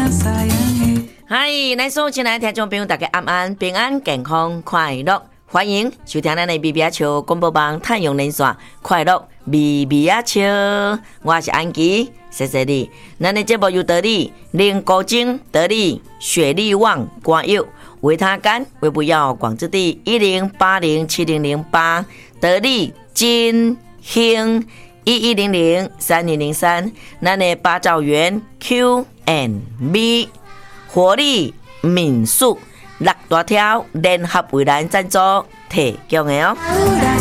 嗨，咱所有亲爱的听众朋友，大家晚安，平安健康快乐，欢迎收听咱的咪咪啊笑广播网太阳连线，快乐咪咪啊笑，我是安琪，谢谢你。咱的节目由得力林国精得力雪力旺瓜柚维他干维不药广之地10807008得力金兴11003203，咱的八兆元 Q&B 活力民宿6大条联合为咱赞助提供的哦。